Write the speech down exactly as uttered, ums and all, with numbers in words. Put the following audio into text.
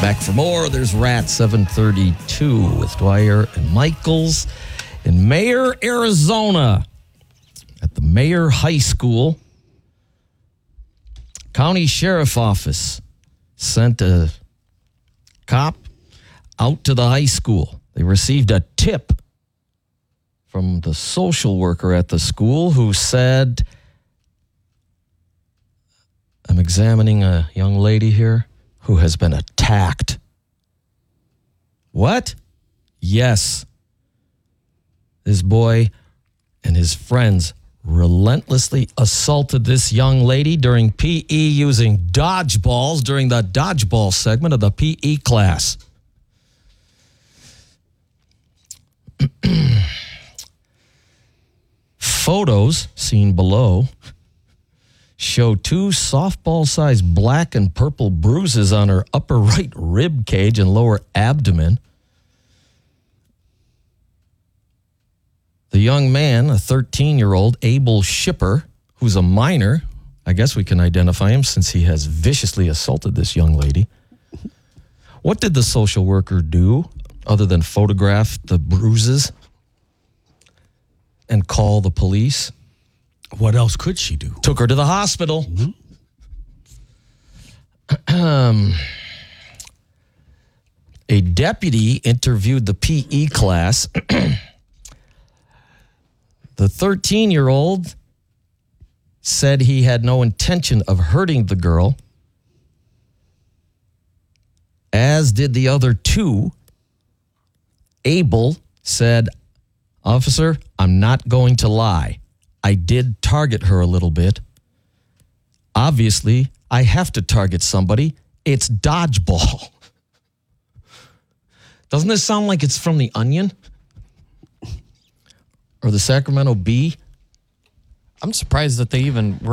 Back for more. There's Rat seven thirty-two with Dwyer and Michaels in Mayer, Arizona. At the Mayer High School, County Sheriff Office sent a cop out to the high school. They received a tip from the social worker at the school who said, I'm examining a young lady here who has been attacked. What? Yes. This boy and his friends relentlessly assaulted this young lady during P E using dodgeballs during the dodgeball segment of the P E class. Photos seen below show two softball-sized black and purple bruises on her upper right rib cage and lower abdomen. The young man, a thirteen-year-old Abel Shipper, who's a minor, I guess we can identify him since he has viciously assaulted this young lady. What did the social worker do other than photograph the bruises and call the police? What else could she do? Took her to the hospital. Mm-hmm. um, a deputy interviewed the P E class. The thirteen-year-old said he had no intention of hurting the girl, as did the other two. Abel said, "Officer, I'm not going to lie. I did target her a little bit. Obviously, I have to target somebody. It's dodgeball." Doesn't this sound like it's from The Onion? Or the Sacramento Bee? I'm surprised that they even were